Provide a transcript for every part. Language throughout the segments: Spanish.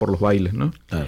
por los bailes, ¿no? Claro.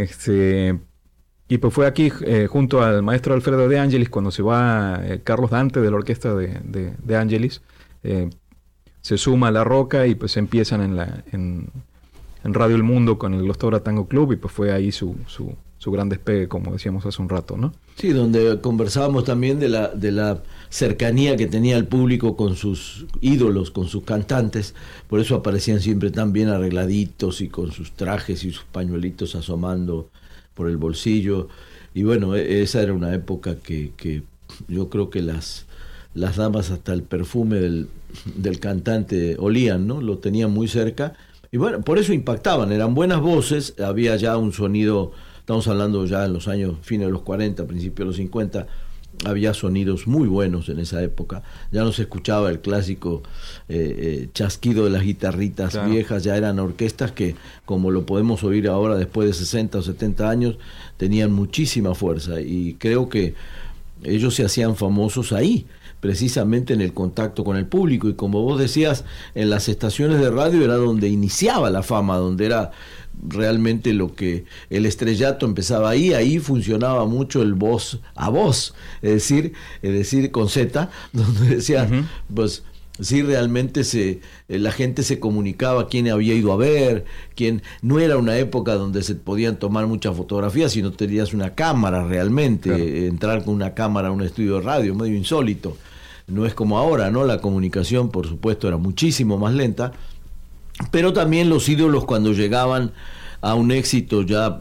Y pues fue aquí, junto al maestro Alfredo De Angelis, cuando se va Carlos Dante de la orquesta de Angelis, se suma a La Roca y pues empiezan en Radio El Mundo con el Glostora Tango Club, y pues fue ahí su gran despegue, como decíamos hace un rato, ¿no? Sí, donde conversábamos también de la cercanía que tenía el público con sus ídolos, con sus cantantes. Por eso aparecían siempre tan bien arregladitos y con sus trajes y sus pañuelitos asomando por el bolsillo. Y bueno, esa era una época que yo creo que las damas hasta el perfume del cantante olían, ¿no? Lo tenían muy cerca. Y bueno, por eso impactaban, eran buenas voces, había ya un sonido. Estamos hablando ya en los años, fines de los 40, principios de los 50, había sonidos muy buenos en esa época. Ya no se escuchaba el clásico chasquido de las guitarritas, claro, viejas, ya eran orquestas que, como lo podemos oír ahora después de 60 o 70 años, tenían muchísima fuerza, y creo que ellos se hacían famosos ahí, precisamente en el contacto con el público. Y como vos decías, en las estaciones de radio era donde iniciaba la fama, donde era realmente lo que el estrellato empezaba ahí funcionaba mucho el voz a voz, es decir con Z, donde decía, pues sí, realmente la gente se comunicaba quién había ido a ver, quién. No era una época donde se podían tomar muchas fotografías, sino tenías una cámara realmente, claro. Entrar con una cámara a un estudio de radio, medio insólito. No es como ahora, ¿no? La comunicación, por supuesto, era muchísimo más lenta, pero también los ídolos, cuando llegaban a un éxito ya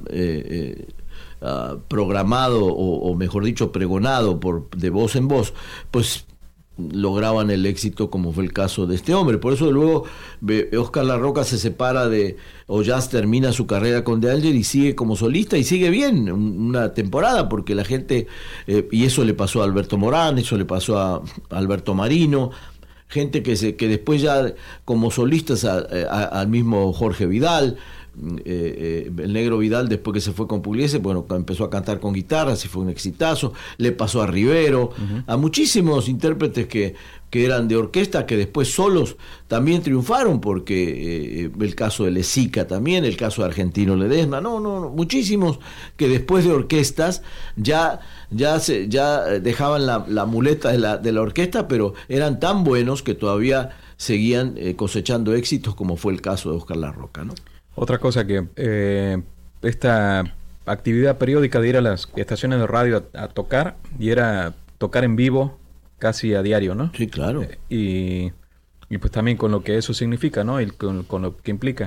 programado, o mejor dicho, pregonado de voz en voz, pues lograban el éxito, como fue el caso de este hombre. Por eso luego Óscar La Roca se separa o ya termina su carrera con De Angelis y sigue como solista, y sigue bien una temporada, porque la gente, y eso le pasó a Alberto Morán, eso le pasó a Alberto Marino, gente que después ya como solistas, al mismo Jorge Vidal, el Negro Vidal, después que se fue con Pugliese, bueno, empezó a cantar con guitarras y fue un exitazo. Le pasó a Rivero, a muchísimos intérpretes que eran de orquesta, que después solos también triunfaron, porque el caso de Lezica también, el caso de Argentino Ledesma, no, muchísimos que después de orquestas ya dejaban la muleta de la orquesta, pero eran tan buenos que todavía seguían cosechando éxitos, como fue el caso de Óscar La Roca, ¿no? Otra cosa que esta actividad periódica de ir a las estaciones de radio a tocar, y era tocar en vivo casi a diario, ¿no? Sí, claro. Y pues también con lo que eso significa, ¿no? Y con lo que implica.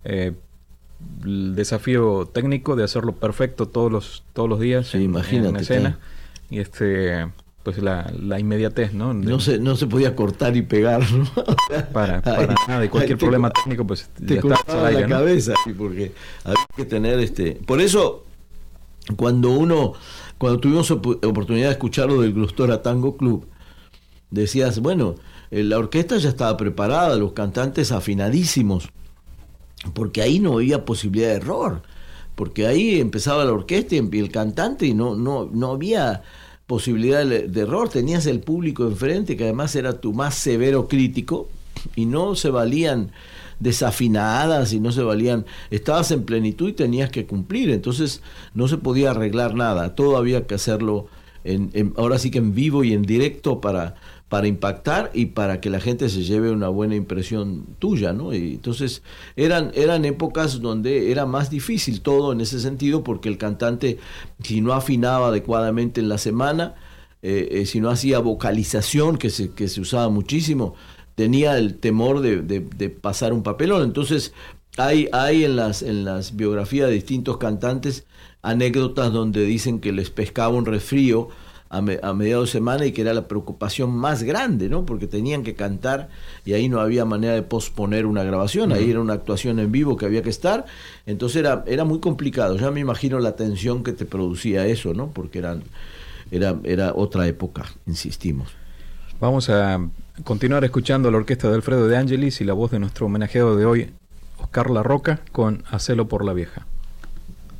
El desafío técnico de hacerlo perfecto todos los días, sí, imagínate, en escena. Y pues la inmediatez, ¿no? No se podía cortar y pegar, ¿no? Para nada, y cualquier problema técnico, pues te cortaba la cabeza, ¿no? Porque había que tener Por eso, cuando tuvimos oportunidad de escuchar lo del Glostora Tango Club, decías, bueno, la orquesta ya estaba preparada, los cantantes afinadísimos, porque ahí no había posibilidad de error, porque ahí empezaba la orquesta y el cantante, y no había posibilidad de error. Tenías el público enfrente, que además era tu más severo crítico, y no se valían desafinadas, y no se valían, estabas en plenitud y tenías que cumplir, entonces no se podía arreglar nada, todo había que hacerlo ahora sí que en vivo y en directo, para impactar y para que la gente se lleve una buena impresión tuya, ¿no? Y entonces eran épocas donde era más difícil todo en ese sentido, porque el cantante, si no afinaba adecuadamente en la semana, si no hacía vocalización, que se usaba muchísimo, tenía el temor de pasar un papelón. Entonces hay en las biografías de distintos cantantes anécdotas donde dicen que les pescaba un resfrío a mediados de semana, y que era la preocupación más grande, ¿no? Porque tenían que cantar y ahí no había manera de posponer una grabación, ahí era una actuación en vivo que había que estar, entonces era muy complicado. Ya me imagino la tensión que te producía eso, ¿no? Porque era otra época, insistimos. Vamos a continuar escuchando la orquesta de Alfredo De Angelis y la voz de nuestro homenajeado de hoy, Óscar La Roca, con Hacelo por la Vieja.